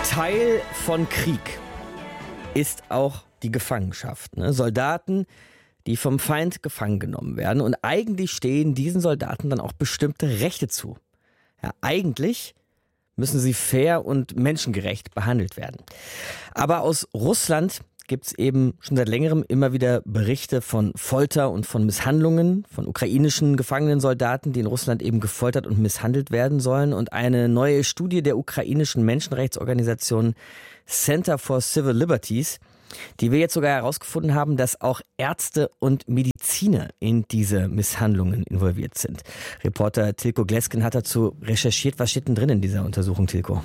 Teil von Krieg ist auch die Gefangenschaft. Soldaten, die vom Feind gefangen genommen werden. Und eigentlich stehen diesen Soldaten dann auch bestimmte Rechte zu. Ja, eigentlich müssen sie fair und menschengerecht behandelt werden. Aber aus Russland gibt es eben schon seit längerem immer wieder Berichte von Folter und von Misshandlungen von ukrainischen gefangenen Soldaten, die in Russland eben gefoltert und misshandelt werden sollen. Und eine neue Studie der ukrainischen Menschenrechtsorganisation Center for Civil Liberties, die wir jetzt sogar herausgefunden haben, dass auch Ärzte und Mediziner in diese Misshandlungen involviert sind. Reporter Tilko Glesken hat dazu recherchiert. Was steht denn drin in dieser Untersuchung, Tilko?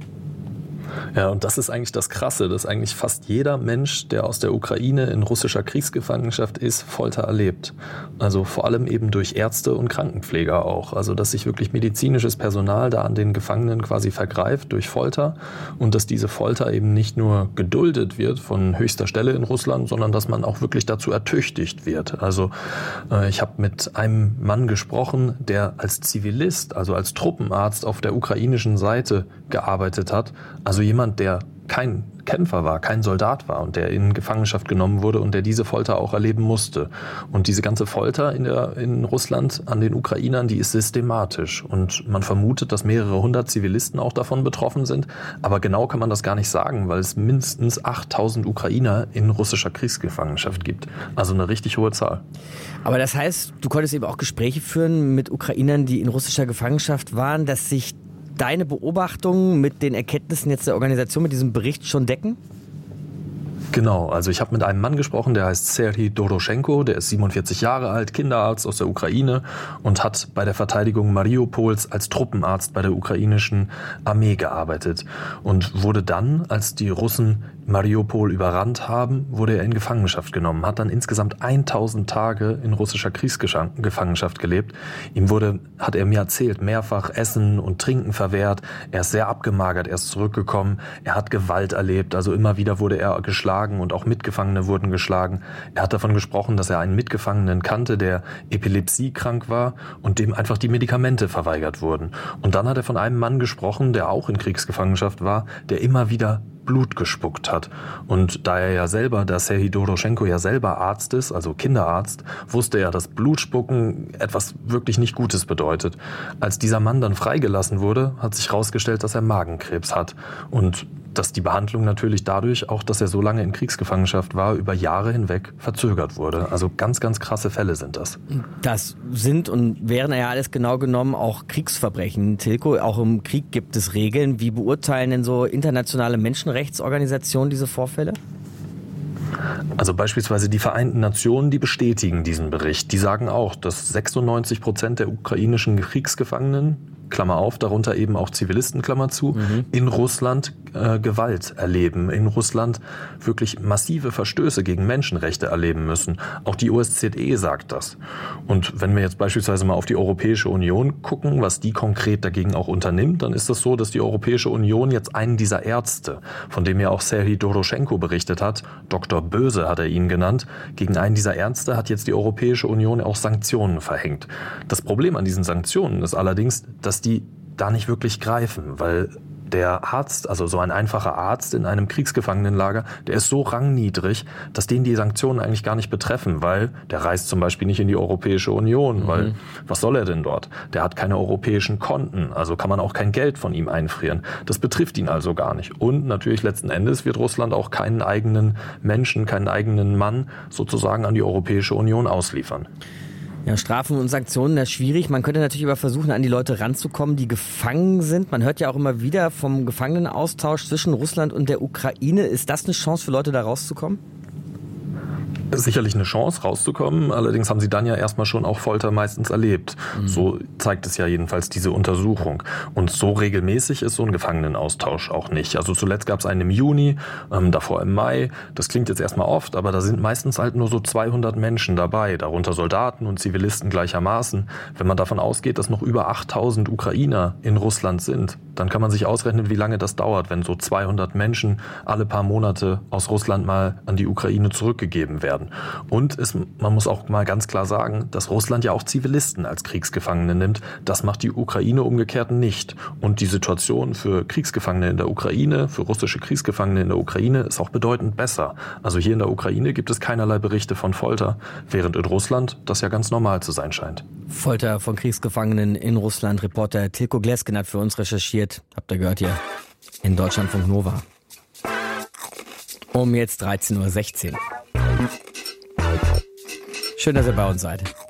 Ja, und das ist eigentlich das Krasse, dass eigentlich fast jeder Mensch, der aus der Ukraine in russischer Kriegsgefangenschaft ist, Folter erlebt. Also vor allem eben durch Ärzte und Krankenpfleger auch. Also dass sich wirklich medizinisches Personal da an den Gefangenen quasi vergreift durch Folter und dass diese Folter eben nicht nur geduldet wird von höchster Stelle in Russland, sondern dass man auch wirklich dazu ertüchtigt wird. Also ich habe mit einem Mann gesprochen, der als Zivilist, also als Truppenarzt auf der ukrainischen Seite gearbeitet hat. Also jemand, der kein Kämpfer war, kein Soldat war und der in Gefangenschaft genommen wurde und der diese Folter auch erleben musste. Und diese ganze Folter in Russland an den Ukrainern, die ist systematisch. Und man vermutet, dass mehrere hundert Zivilisten auch davon betroffen sind. Aber genau kann man das gar nicht sagen, weil es mindestens 8000 Ukrainer in russischer Kriegsgefangenschaft gibt. Also eine richtig hohe Zahl. Aber das heißt, du konntest eben auch Gespräche führen mit Ukrainern, die in russischer Gefangenschaft waren, dass sich deine Beobachtungen mit den Erkenntnissen jetzt der Organisation, mit diesem Bericht schon decken? Genau, also ich habe mit einem Mann gesprochen, der heißt Serhii Doroschenko, der ist 47 Jahre alt, Kinderarzt aus der Ukraine und hat bei der Verteidigung Mariupols als Truppenarzt bei der ukrainischen Armee gearbeitet und wurde dann, als die Russen Mariupol überrannt haben, wurde er in Gefangenschaft genommen, hat dann insgesamt 1000 Tage in russischer Kriegsgefangenschaft gelebt. Hat er mir erzählt, mehrfach Essen und Trinken verwehrt, er ist sehr abgemagert, er ist zurückgekommen, er hat Gewalt erlebt, also immer wieder wurde er geschlagen und auch Mitgefangene wurden geschlagen. Er hat davon gesprochen, dass er einen Mitgefangenen kannte, der epilepsiekrank war und dem einfach die Medikamente verweigert wurden. Und dann hat er von einem Mann gesprochen, der auch in Kriegsgefangenschaft war, der immer wieder Blut gespuckt hat. Und da der Serhii Doroschenko ja selber Arzt ist, also Kinderarzt, wusste er, dass Blutspucken etwas wirklich nicht Gutes bedeutet. Als dieser Mann dann freigelassen wurde, hat sich herausgestellt, dass er Magenkrebs hat. Und dass die Behandlung natürlich dadurch, auch dass er so lange in Kriegsgefangenschaft war, über Jahre hinweg verzögert wurde. Also ganz, ganz krasse Fälle sind das. Das sind und wären ja alles genau genommen auch Kriegsverbrechen. Tilko, auch im Krieg gibt es Regeln. Wie beurteilen denn so internationale Menschenrechtsorganisationen diese Vorfälle? Also beispielsweise die Vereinten Nationen, die bestätigen diesen Bericht. Die sagen auch, dass 96% der ukrainischen Kriegsgefangenen, Klammer auf, darunter eben auch Zivilisten, Klammer zu, in Russland Gewalt erleben, in Russland wirklich massive Verstöße gegen Menschenrechte erleben müssen. Auch die OSZE sagt das. Und wenn wir jetzt beispielsweise mal auf die Europäische Union gucken, was die konkret dagegen auch unternimmt, dann ist es so, dass die Europäische Union jetzt einen dieser Ärzte, von dem ja auch Serhii Doroschenko berichtet hat, Dr. Böse hat er ihn genannt, gegen einen dieser Ärzte hat jetzt die Europäische Union auch Sanktionen verhängt. Das Problem an diesen Sanktionen ist allerdings, dass die da nicht wirklich greifen, weil der Arzt, also so ein einfacher Arzt in einem Kriegsgefangenenlager, der ist so rangniedrig, dass den die Sanktionen eigentlich gar nicht betreffen, weil der reist zum Beispiel nicht in die Europäische Union, weil was soll er denn dort? Der hat keine europäischen Konten, also kann man auch kein Geld von ihm einfrieren. Das betrifft ihn also gar nicht. Und natürlich letzten Endes wird Russland auch keinen eigenen Menschen, keinen eigenen Mann sozusagen an die Europäische Union ausliefern. Ja, Strafen und Sanktionen, das ist schwierig. Man könnte natürlich aber versuchen, an die Leute ranzukommen, die gefangen sind. Man hört ja auch immer wieder vom Gefangenenaustausch zwischen Russland und der Ukraine. Ist das eine Chance für Leute, da rauszukommen? Sicherlich eine Chance, rauszukommen. Allerdings haben sie dann ja erstmal schon auch Folter meistens erlebt. So zeigt es ja jedenfalls diese Untersuchung. Und so regelmäßig ist so ein Gefangenenaustausch auch nicht. Also zuletzt gab es einen im Juni, davor im Mai. Das klingt jetzt erstmal oft, aber da sind meistens halt nur so 200 Menschen dabei, darunter Soldaten und Zivilisten gleichermaßen. Wenn man davon ausgeht, dass noch über 8000 Ukrainer in Russland sind, dann kann man sich ausrechnen, wie lange das dauert, wenn so 200 Menschen alle paar Monate aus Russland mal an die Ukraine zurückgegeben werden. werden. Und man muss auch mal ganz klar sagen, dass Russland ja auch Zivilisten als Kriegsgefangene nimmt. Das macht die Ukraine umgekehrt nicht. Und die Situation für Kriegsgefangene in der Ukraine, für russische Kriegsgefangene in der Ukraine ist auch bedeutend besser. Also hier in der Ukraine gibt es keinerlei Berichte von Folter, während in Russland das ja ganz normal zu sein scheint. Folter von Kriegsgefangenen in Russland. Reporter Tilko Glesken hat für uns recherchiert. Habt ihr gehört hier in Deutschlandfunk Nova. Um jetzt 13:16 Uhr. Schön, dass ihr bei uns seid.